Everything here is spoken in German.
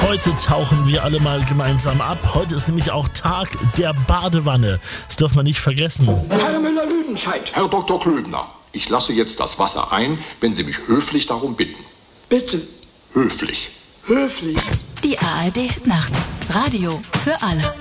Heute tauchen wir alle mal gemeinsam ab. Heute ist nämlich auch Tag der Badewanne. Das dürfen wir nicht vergessen. Herr Müller-Lüdenscheid. Herr Dr. Klöbner, ich lasse jetzt das Wasser ein, wenn Sie mich höflich darum bitten. Bitte. Höflich. Höflich. Die ARD Nacht. Radio für alle.